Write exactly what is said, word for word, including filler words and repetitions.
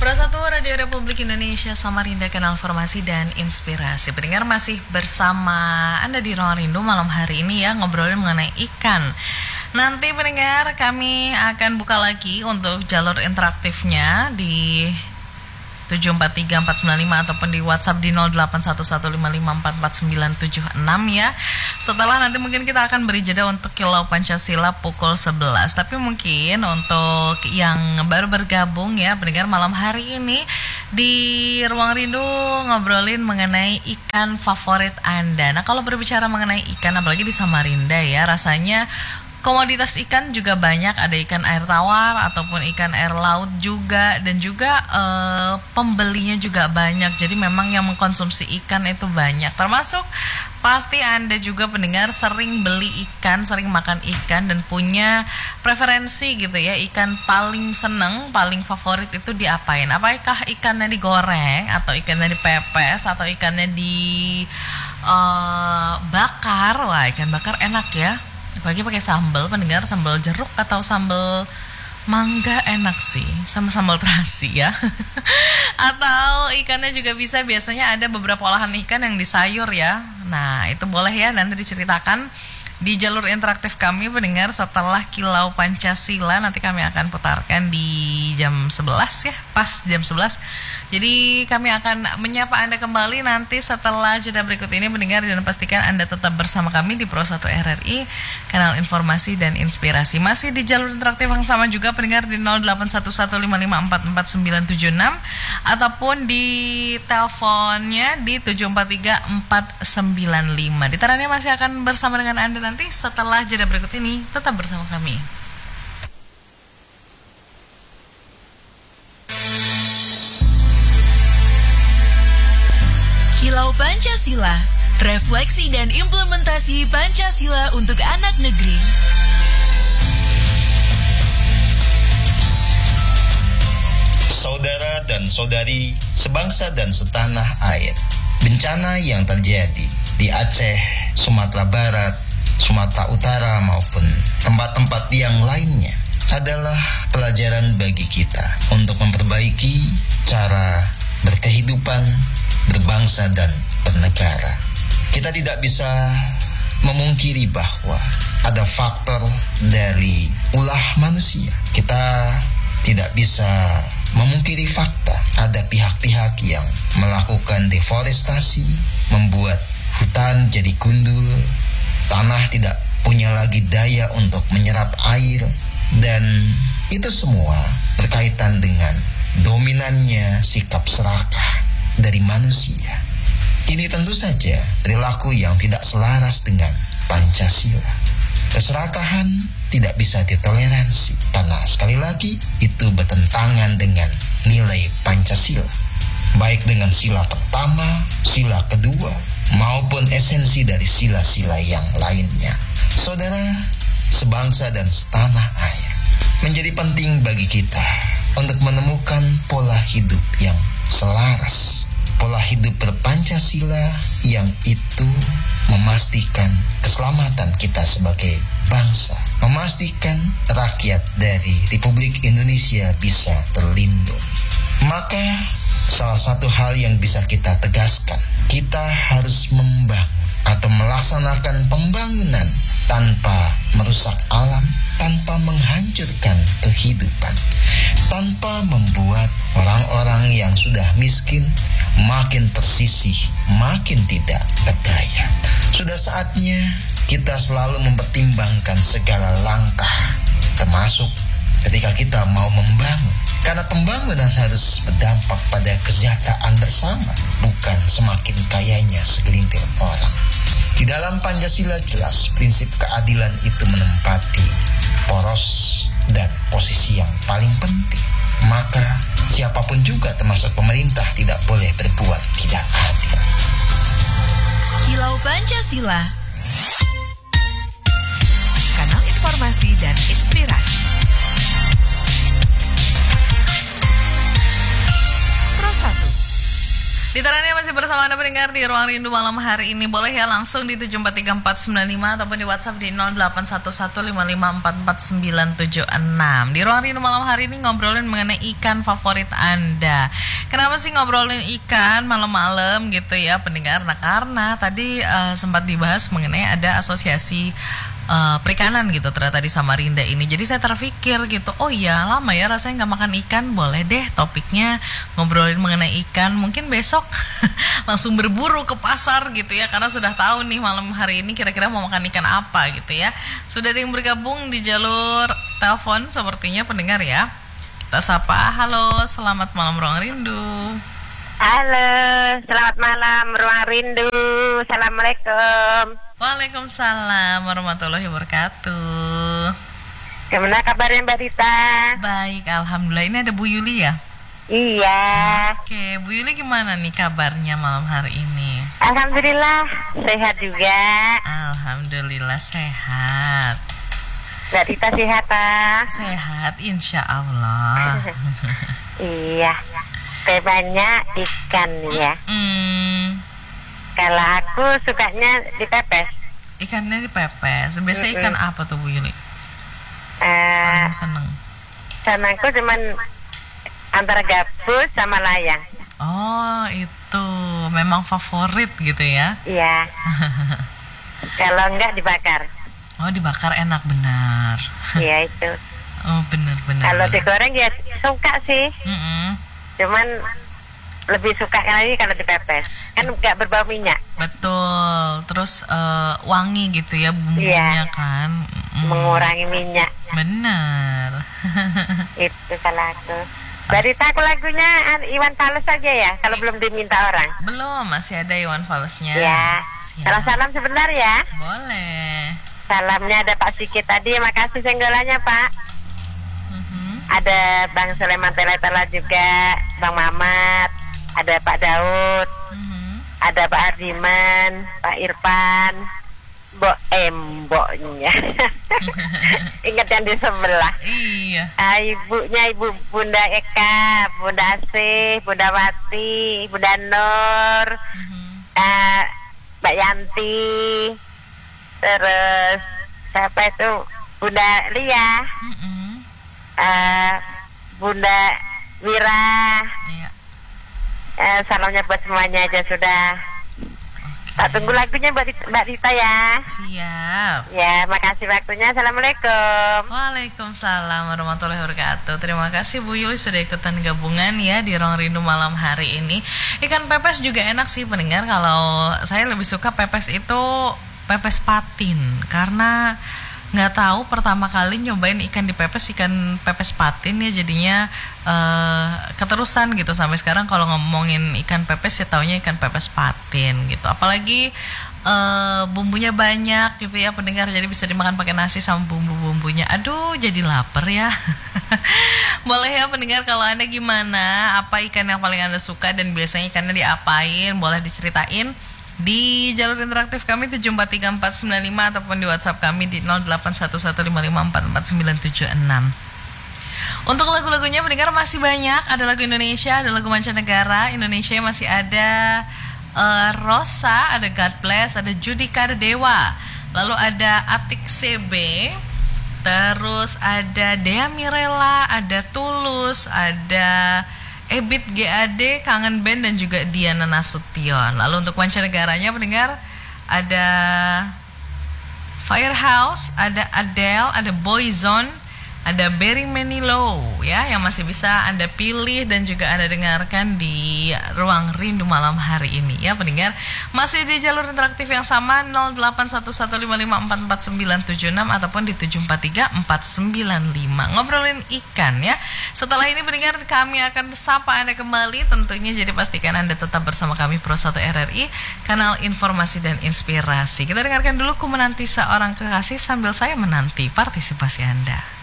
Pro satu Radio Republik Indonesia Samarinda, Kanal Informasi dan Inspirasi. Pendengar masih bersama Anda di Ruang Rindu malam hari ini ya, ngobrolin mengenai ikan. Nanti pendengar kami akan buka lagi untuk jalur interaktifnya di tujuh empat tiga empat sembilan lima ataupun di WhatsApp di nol delapan satu satu lima lima empat empat sembilan tujuh enam ya. Setelah nanti mungkin kita akan beri jeda untuk Kilau Pancasila pukul sebelas. Tapi mungkin untuk yang baru bergabung ya pendengar, malam hari ini di Ruang Rindu ngobrolin mengenai ikan favorit Anda. Nah, kalau berbicara mengenai ikan apalagi di Samarinda ya, rasanya komoditas ikan juga banyak, ada ikan air tawar ataupun ikan air laut juga, dan juga uh, pembelinya juga banyak. Jadi memang yang mengkonsumsi ikan itu banyak. Termasuk pasti Anda juga pendengar sering beli ikan, sering makan ikan dan punya preferensi gitu ya. Ikan paling seneng, paling favorit itu diapain? Apakah ikannya digoreng atau ikannya dipepes atau ikannya dibakar? Uh, Wah, ikan bakar enak ya. Apalagi pakai sambal, pendengar, sambal jeruk atau sambal mangga enak sih, sama sambal terasi ya. Atau ikannya juga bisa, biasanya ada beberapa olahan ikan yang disayur ya. Nah, itu boleh ya, nanti diceritakan di jalur interaktif kami pendengar setelah Kilau Pancasila. Nanti kami akan putarkan di jam sebelas ya, pas jam sebelas. Jadi kami akan menyapa Anda kembali nanti setelah jeda berikut ini pendengar, dan pastikan Anda tetap bersama kami di Pro satu R R I, Kanal Informasi dan Inspirasi. Masih di jalur interaktif yang sama juga pendengar di nol delapan satu satu lima lima empat empat sembilan tujuh enam ataupun di teleponnya di tujuh empat tiga empat sembilan lima. Ditarannya masih akan bersama dengan Anda nanti setelah jeda berikut ini. Tetap bersama kami. Kilau Pancasila, refleksi dan implementasi Pancasila untuk anak negeri. Saudara dan saudari, sebangsa dan setanah air, bencana yang terjadi di Aceh, Sumatera Barat, Sumatera Utara maupun tempat-tempat yang lainnya adalah pelajaran bagi kita untuk memperbaiki cara berkehidupan, berbangsa dan bernegara. Kita tidak bisa memungkiri bahwa ada faktor dari ulah manusia. Kita tidak bisa memungkiri fakta ada pihak-pihak yang melakukan deforestasi, membuat hutan jadi gundul, tanah tidak punya lagi daya untuk menyerap air, dan itu semua berkaitan dengan dominannya sikap serakah dari manusia. Ini tentu saja perilaku yang tidak selaras dengan Pancasila. Keserakahan tidak bisa ditoleransi karena sekali lagi itu bertentangan dengan nilai Pancasila, baik dengan sila pertama, sila kedua, maupun esensi dari sila-sila yang lainnya. Saudara, sebangsa dan setanah air, menjadi penting bagi kita untuk menemukan pola hidup yang selaras, pola hidup berpancasila yang itu memastikan keselamatan kita sebagai bangsa, memastikan rakyat dari Republik Indonesia bisa terlindungi. Maka salah satu hal yang bisa kita tegaskan, kita harus membangun atau melaksanakan pembangunan tanpa merusak alam, tanpa menghancurkan kehidupan, tanpa membuat orang-orang yang sudah miskin makin tersisih, makin tidak berdaya. Sudah saatnya kita selalu mempertimbangkan segala langkah, termasuk ketika kita mau membangun. Karena pembangunan harus berdampak pada kesejahteraan bersama, bukan semakin kayanya segelintir orang. Di dalam Pancasila jelas prinsip keadilan itu menempati poros dan posisi yang paling penting. Maka siapapun juga termasuk pemerintah tidak boleh berbuat tidak adil. Kilau Pancasila, Kanal Informasi dan Inspirasi. Pro satu. Ditarannya masih bersama Anda pendengar di Ruang Rindu malam hari ini. Boleh ya langsung di tujuh empat tiga empat sembilan lima ataupun di WhatsApp di nol delapan satu satu lima lima empat empat sembilan tujuh enam. Di Ruang Rindu malam hari ini ngobrolin mengenai ikan favorit Anda. Kenapa sih ngobrolin ikan malam-malam gitu ya pendengar? Nah karena tadi uh, sempat dibahas mengenai ada asosiasi Uh, perikanan gitu ternyata di Samarinda ini. Jadi saya terpikir gitu, oh iya lama ya rasanya nggak makan ikan, boleh deh topiknya ngobrolin mengenai ikan. Mungkin besok langsung berburu ke pasar gitu ya, karena sudah tahu nih malam hari ini kira-kira mau makan ikan apa gitu ya. Sudah ada yang bergabung di jalur telepon sepertinya pendengar ya. Kita sapa, halo selamat malam Ruang Rindu. Halo, selamat malam Ruang Rindu. Assalamualaikum. Waalaikumsalam warahmatullahi wabarakatuh. Gimana kabarnya Mbak Dita? Baik, alhamdulillah. Ini ada Bu Yuli ya? Iya. Oke, Bu Yuli gimana nih kabarnya malam hari ini? Alhamdulillah, sehat juga. Alhamdulillah sehat. Mbak Dita sehat ah? Sehat, insya Allah. Iya. Temanya ikan ya. Mm. Kalau aku sukanya dipepes. Ikannya dipepes. Biasanya Mm-mm. ikan apa tuh Bu Yuli? Uh, Paling seneng. Senangku cuman antara gabus sama layang. Oh itu memang favorit gitu ya? Iya. Kalau enggak dibakar. Oh dibakar enak benar. Iya itu. Oh benar-benar. Kalau digoreng ya suka sih. Mm-mm. Cuman lebih suka lagi kalau dipepes, kan nggak berbau minyak. Betul, terus uh, wangi gitu ya bumbunya Iya. kan. Mm. Mengurangi minyak. Benar. Itu kalau aku. Barita aku lagunya Iwan Fals saja ya, kalau belum diminta orang. Belum, masih ada Iwan Falsnya. Ya. Siap. Salam-salam sebentar ya. Boleh. Salamnya ada Pak Sikit tadi, makasih senggolannya Pak. Mhm. Ada Bang Sulaiman Teletela juga, Bang Mamat, ada Pak Daud, Mhm. ada Pak Ardiman, Pak Irfan, Mbok Emboknya. Ingat yang di sebelah. Iya. Ah, ibunya Ibu Bunda Eka, Bunda Asih, Bunda Wati, Bunda Nur, Mhm. ah, Mbak Yanti, terus siapa itu Bunda Lia, Mhm. ah, Bunda Wira. Iya. Eh, salamnya buat semuanya aja sudah. Tak tunggu lagunya Mbak Dita, Mbak Dita ya. Siap. Ya, makasih waktunya. Assalamualaikum. Waalaikumsalam warahmatullahi wabarakatuh. Terima kasih Bu Yuli sudah ikutan gabungan ya di Ruang Rindu malam hari ini. Ikan pepes juga enak sih pendengar. Kalau saya lebih suka pepes itu pepes patin karena nggak tahu pertama kali nyobain ikan dipepes ikan pepes patin ya jadinya uh, keterusan gitu sampai sekarang kalau ngomongin ikan pepes ya taunya ikan pepes patin gitu, apalagi uh, bumbunya banyak gitu ya pendengar, jadi bisa dimakan pakai nasi sama bumbu-bumbunya. Aduh jadi lapar ya. Boleh ya pendengar, kalau Anda gimana, apa ikan yang paling Anda suka dan biasanya ikannya diapain, boleh diceritain di jalur interaktif kami tujuh empat tiga empat sembilan lima ataupun di WhatsApp kami di nol delapan satu satu lima lima empat empat sembilan tujuh enam. Untuk lagu-lagunya pendengar masih banyak, ada lagu Indonesia, ada lagu mancanegara. Indonesia masih ada uh, Rosa, ada God Bless, ada Judika, ada Dewa. Lalu ada Atik C B, terus ada Dea Mirella, ada Tulus, ada Ebit G A D, Kangen Band, dan juga Diana Nasution. Lalu untuk mancanegaranya pendengar ada Firehouse, ada Adele, ada Boyzone, ada Barry Manilow ya yang masih bisa Anda pilih dan juga Anda dengarkan di Ruang Rindu malam hari ini ya pendengar. Masih di jalur interaktif yang sama nol delapan satu satu lima lima empat empat sembilan tujuh enam ataupun di tujuh empat tiga empat sembilan lima. Ngobrolin ikan ya. Setelah ini pendengar kami akan sapa Anda kembali tentunya, jadi pastikan Anda tetap bersama kami Pro satu R R I, kanal informasi dan inspirasi. Kita dengarkan dulu Ku Menanti Seorang Kekasih sambil saya menanti partisipasi Anda.